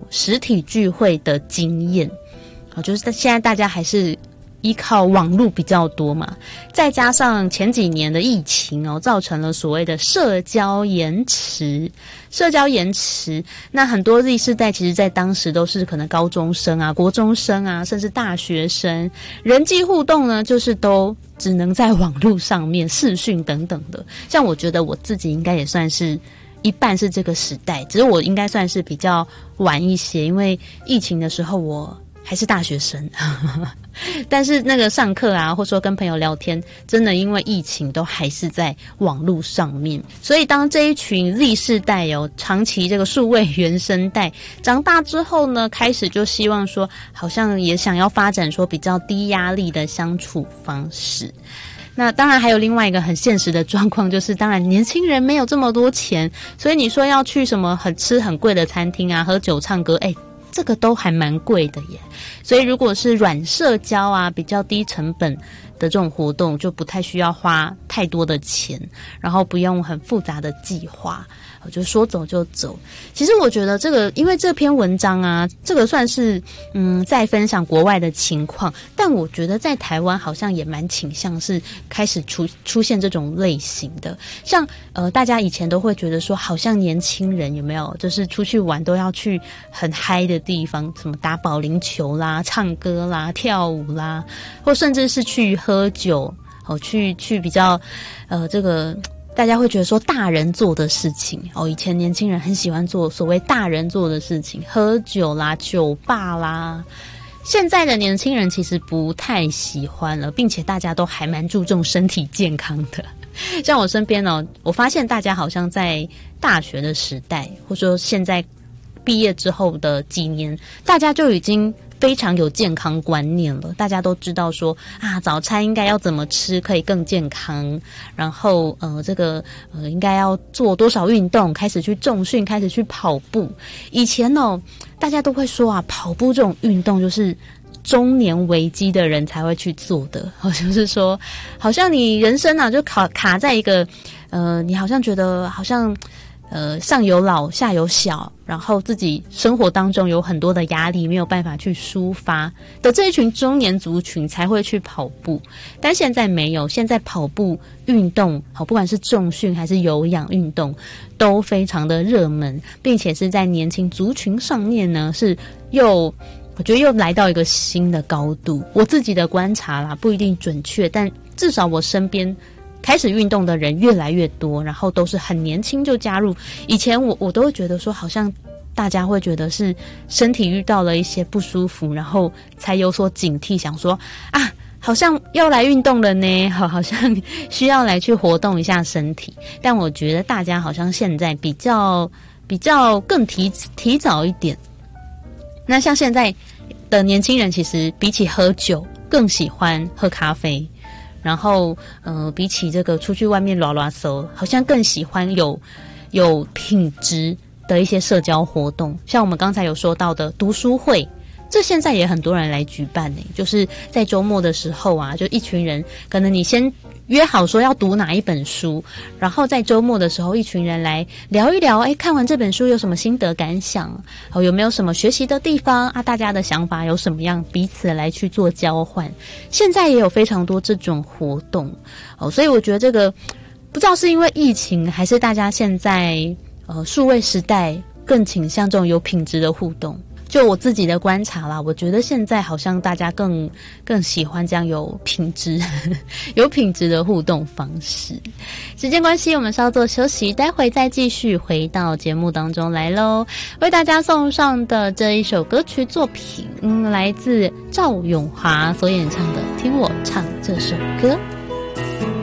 实体聚会的经验，就是现在大家还是依靠网络比较多嘛，再加上前几年的疫情造成了所谓的社交延迟，那很多 Z 世代其实在当时都是可能高中生啊、国中生啊，甚至大学生，人际互动呢就是都只能在网络上面视讯等等的。像我觉得我自己应该也算是一半是这个时代，只是我应该算是比较晚一些，因为疫情的时候我还是大学生但是那个上课啊，或说跟朋友聊天，真的因为疫情都还是在网络上面。所以当这一群 Z 世代长期这个数位原生代长大之后呢，开始就希望说好像也想要发展说比较低压力的相处方式。那当然还有另外一个很现实的状况，就是当然年轻人没有这么多钱，所以你说要去什么吃很贵的餐厅啊，喝酒唱歌，这个都还蛮贵的耶。所以如果是软社交啊，比较低成本的这种活动，就不太需要花太多的钱，然后不用很复杂的计划，就说走就走。其实我觉得这个，因为这篇文章啊，这个算是在分享国外的情况，但我觉得在台湾好像也蛮倾向是开始出现这种类型的。像大家以前都会觉得说，好像年轻人有没有就是出去玩都要去很嗨的地方，什么打保龄球啦、唱歌啦、跳舞啦，或甚至是去喝酒，去比较这个大家会觉得说大人做的事情以前年轻人很喜欢做所谓大人做的事情，喝酒啦、酒吧啦。现在的年轻人其实不太喜欢了，并且大家都还蛮注重身体健康的。像我身边我发现大家好像在大学的时代，或者说现在毕业之后的几年，大家就已经非常有健康观念了。大家都知道说早餐应该要怎么吃可以更健康，然后应该要做多少运动，开始去重训，开始去跑步。以前大家都会说跑步这种运动就是中年危机的人才会去做的，就是说好像你人生就卡在一个你好像觉得好像上有老下有小，然后自己生活当中有很多的压力没有办法去抒发的这一群中年族群才会去跑步。但现在没有，现在跑步运动不管是重训还是有氧运动都非常的热门，并且是在年轻族群上面呢是我觉得又来到一个新的高度。我自己的观察啦，不一定准确，但至少我身边开始运动的人越来越多，然后都是很年轻就加入。以前我都会觉得说，好像大家会觉得是身体遇到了一些不舒服，然后才有所警惕，想说好像要来运动了呢，好像需要来去活动一下身体。但我觉得大家好像现在比较更提早一点。那像现在的年轻人，其实比起喝酒更喜欢喝咖啡，然后比起这个出去外面拉拉手，好像更喜欢有品质的一些社交活动。像我们刚才有说到的读书会，这现在也很多人来举办就是在周末的时候就一群人，可能你先约好说要读哪一本书，然后在周末的时候一群人来聊一聊，看完这本书有什么心得感想，有没有什么学习的地方大家的想法有什么样，彼此来去做交换。现在也有非常多这种活动所以我觉得这个不知道是因为疫情，还是大家现在数位时代更倾向这种有品质的互动。就我自己的观察啦，我觉得现在好像大家更喜欢这样有品质有品质的互动方式。时间关系，我们稍作休息，待会再继续回到节目当中来咯。为大家送上的这一首歌曲作品来自赵咏华所演唱的《听我唱这首歌》。